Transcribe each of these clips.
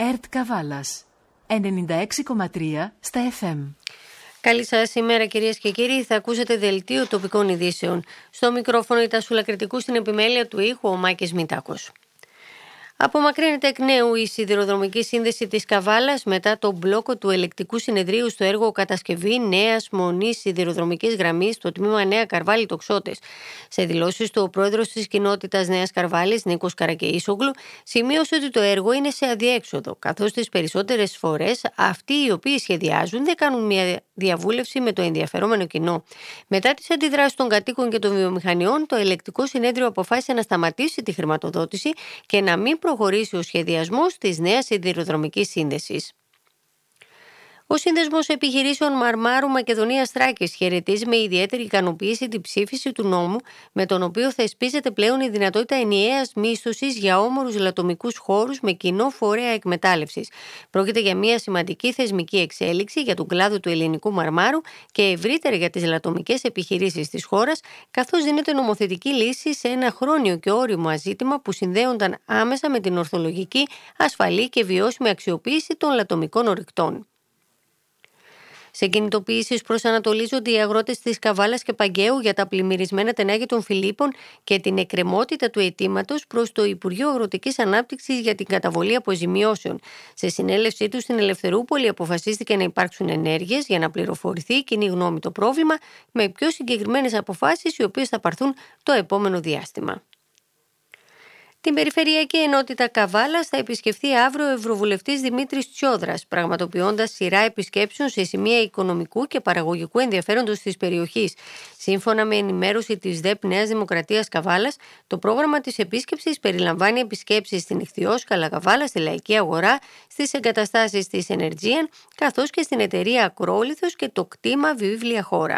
ΕΡΤ Καβάλας, 96,3 στα FM. Καλή σας ημέρα κυρίες και κύριοι, θα ακούσετε δελτίο τοπικών ειδήσεων. Στο μικρόφωνο η Τασούλα Κρητικού, στην επιμέλεια του ήχου ο Μάκης Μητάκος. Απομακρύνεται εκ νέου η σιδηροδρομική σύνδεση της Καβάλας μετά τον μπλόκο του ελεκτικού συνεδρίου στο έργο κατασκευή νέας μονής σιδηροδρομικής γραμμής στο τμήμα Νέα Καρβάλη Τοξότες. Σε δηλώσεις του, ο πρόεδρος της κοινότητας Νέας Καρβάλης, Νίκος Καρακεΐσογλου, σημείωσε ότι το έργο είναι σε αδιέξοδο, καθώς τις περισσότερες φορές αυτοί οι οποίοι σχεδιάζουν δεν κάνουν μια διαβούλευση με το ενδιαφερόμενο κοινό. Μετά τις αντιδράσεις των κατοίκων και των βιομηχανιών, το ελεκτικό συνέδριο αποφάσισε να σταματήσει τη χρηματοδότηση και να μην προχωρήσει ο σχεδιασμός της νέας σιδηροδρομικής σύνδεσης. Ο Σύνδεσμος Επιχειρήσεων Μαρμάρου Μακεδονίας Θράκης χαιρετίζει με ιδιαίτερη ικανοποίηση την ψήφιση του νόμου με τον οποίο θεσπίζεται πλέον η δυνατότητα ενιαίας μίσθωσης για όμορους λατομικούς χώρους με κοινό φορέα εκμετάλλευσης. Πρόκειται για μια σημαντική θεσμική εξέλιξη για τον κλάδο του ελληνικού μαρμάρου και ευρύτερα για τις λατομικές επιχειρήσεις της χώρας, καθώς δίνεται νομοθετική λύση σε ένα χρόνιο και όριμο ζήτημα που συνδέονταν άμεσα με την ορθολογική, ασφαλή και βιώσιμη αξιοποίηση των λατομικών ορυκτών. Σε κινητοποιήσεις προσανατολίζονται οι αγρότες της Καβάλας και Παγκαίου για τα πλημμυρισμένα τενάγια των Φιλίππων και την εκκρεμότητα του αιτήματος προς το Υπουργείο Αγροτικής Ανάπτυξης για την καταβολή αποζημιώσεων. Σε συνέλευσή του στην Ελευθερούπολη αποφασίστηκε να υπάρξουν ενέργειες για να πληροφορηθεί η κοινή γνώμη το πρόβλημα, με πιο συγκεκριμένες αποφάσεις οι οποίες θα πάρθουν το επόμενο διάστημα. Την Περιφερειακή Ενότητα Καβάλας θα επισκεφθεί αύριο ο Ευρωβουλευτής Δημήτρης Τσιόδρας, πραγματοποιώντας σειρά επισκέψεων σε σημεία οικονομικού και παραγωγικού ενδιαφέροντος της περιοχής. Σύμφωνα με ενημέρωση της ΔΕΠ Νέας Δημοκρατίας Καβάλας, το πρόγραμμα της επίσκεψης περιλαμβάνει επισκέψεις στην Ιχθυόσκαλα Καβάλα, στη Λαϊκή Αγορά, στις εγκαταστάσεις της Ενεργίαν, καθώς και στην εταιρεία Ακρόλιθος και το κτήμα Βιβλία Χώρα.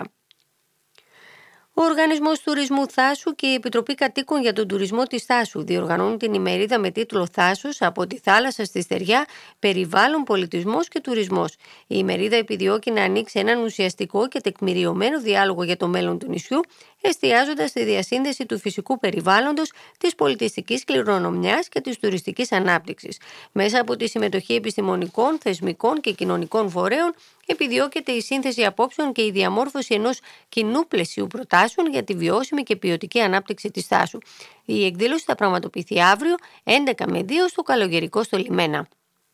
Ο Οργανισμός Τουρισμού Θάσου και η Επιτροπή Κατοίκων για τον Τουρισμό της Θάσου διοργανώνουν την ημερίδα με τίτλο «Θάσος από τη θάλασσα στη στεριά, περιβάλλον, πολιτισμός και τουρισμός». Η ημερίδα επιδιώκει να ανοίξει έναν ουσιαστικό και τεκμηριωμένο διάλογο για το μέλλον του νησιού, εστιάζοντας στη διασύνδεση του φυσικού περιβάλλοντος, της πολιτιστικής κληρονομιάς και της τουριστικής ανάπτυξης. Μέσα από τη συμμετοχή επιστημονικών, θεσμικών και κοινωνικών φορέων, επιδιώκεται η σύνθεση απόψεων και η διαμόρφωση ενός κοινού πλαισίου προτάσεων για τη βιώσιμη και ποιοτική ανάπτυξη της Θάσου. Η εκδήλωση θα πραγματοποιηθεί αύριο 11 με 2 στο Καλογερικό στο Λιμένα.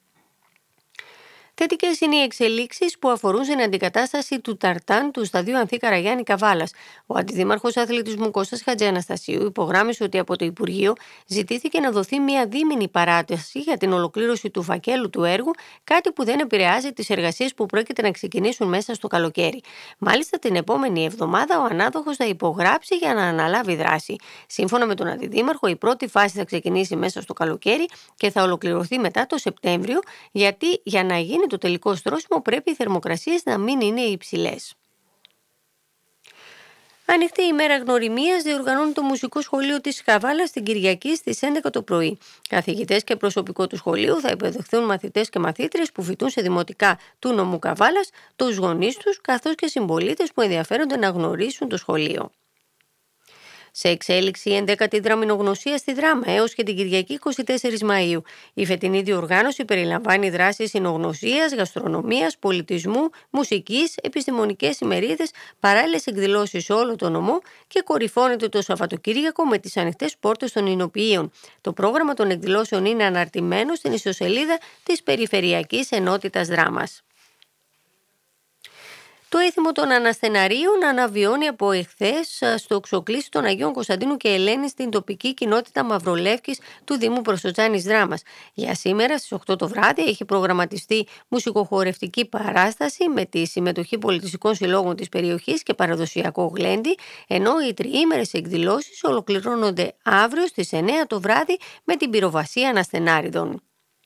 Θετικές είναι οι εξελίξεις που αφορούν στην αντικατάσταση του ταρτάν του σταδίου Ανθή Καραγιάννη Καβάλας. Ο Αντιδήμαρχος Αθλητισμού Κώστας Χατζιαναστασίου υπογράμμισε ότι από το Υπουργείο ζητήθηκε να δοθεί μια δίμηνη παράταση για την ολοκλήρωση του φακέλου του έργου, κάτι που δεν επηρεάζει τις εργασίες που πρόκειται να ξεκινήσουν μέσα στο καλοκαίρι. Μάλιστα, την επόμενη εβδομάδα ο ανάδοχος θα υπογράψει για να αναλάβει δράση. Σύμφωνα με τον Αντιδήμαρχο, η πρώτη φάση θα ξεκινήσει μέσα στο καλοκαίρι και θα ολοκληρωθεί μετά το Σεπτέμβριο, γιατί για να γίνει το τελικό στρώσιμο πρέπει οι θερμοκρασίες να μην είναι υψηλές. Ανοιχτή ημέρα γνωριμίας διοργανώνει το Μουσικό Σχολείο της Καβάλας την Κυριακή στις 11 το πρωί. Καθηγητές και προσωπικό του σχολείου θα υποδεχθούν μαθητές και μαθήτριες που φοιτούν σε δημοτικά του νομού Καβάλας, τους γονείς τους, καθώς και συμπολίτες που ενδιαφέρονται να γνωρίσουν το σχολείο. Σε εξέλιξη η 11η δραμηνογνωσία στη Δράμα έως και την Κυριακή 24 Μαΐου. Η φετινή διοργάνωση περιλαμβάνει δράσεις συνογνωσίας, γαστρονομίας, πολιτισμού, μουσικής, επιστημονικές ημερίδες, παράλληλες εκδηλώσεις σε όλο το νομό και κορυφώνεται το Σαββατοκύριακο με τις ανοιχτές πόρτες των Ινοποιείων. Το πρόγραμμα των εκδηλώσεων είναι αναρτημένο στην ιστοσελίδα της Περιφερειακής Ενότητας Δράμας. Το έθιμο των ανασθεναρίων αναβιώνει από εχθές στο Ξοκλήσι των Αγίων Κωνσταντίνου και Ελένης στην τοπική κοινότητα Μαυρολεύκης του Δήμου Προσοτσάνης Δράμας. Για σήμερα στις 8 το βράδυ έχει προγραμματιστεί μουσικοχορευτική παράσταση με τη συμμετοχή πολιτιστικών συλλόγων της περιοχής και παραδοσιακό γλέντι, ενώ οι τριήμερες εκδηλώσεις ολοκληρώνονται αύριο στις 9 το βράδυ με την πυροβασία ανασθενάριδων.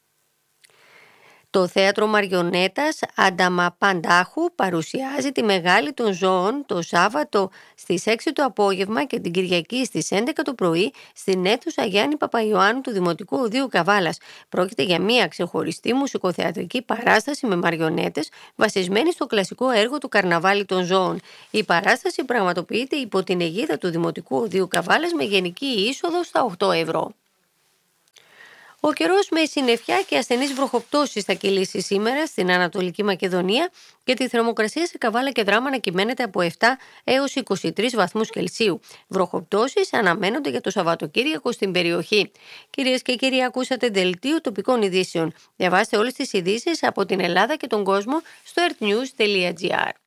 Το θέατρο Μαριονέτας Ανταμαπαντάχου παρουσιάζει τη Μεγάλη των Ζώων το Σάββατο στις 6 το απόγευμα και την Κυριακή στις 11 το πρωί στην αίθουσα Γιάννη Παπαϊωάννου του Δημοτικού Οδείου Καβάλας. Πρόκειται για μια ξεχωριστή μουσικοθεατρική παράσταση με μαριονέτες βασισμένη στο κλασικό έργο του Καρναβάλι των Ζώων. Η παράσταση πραγματοποιείται υπό την αιγίδα του Δημοτικού Οδείου Καβάλας με γενική είσοδο στα 8 ευρώ. Ο καιρός με συννεφιά και ασθενείς βροχοπτώσεις θα κυλήσει σήμερα στην Ανατολική Μακεδονία και τη θερμοκρασία σε Καβάλα και Δράμα να κυμαίνεται από 7 έως 23 βαθμούς Κελσίου. Βροχοπτώσεις αναμένονται για το Σαββατοκύριακο στην περιοχή. Κυρίες και κύριοι, ακούσατε δελτίο τοπικών ειδήσεων. Διαβάστε όλες τις ειδήσεις από την Ελλάδα και τον κόσμο στο earthnews.gr.